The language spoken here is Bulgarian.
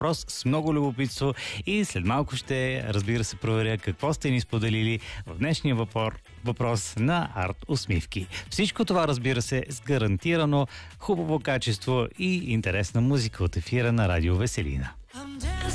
въпрос с много любопитство и след малко ще, разбира се, проверя какво сте ни споделили в днешния въпрос на Арт Усмивки. Всичко това, разбира се, с гарантирано хубаво качество и интересна музика от ефира на Радио Веселина.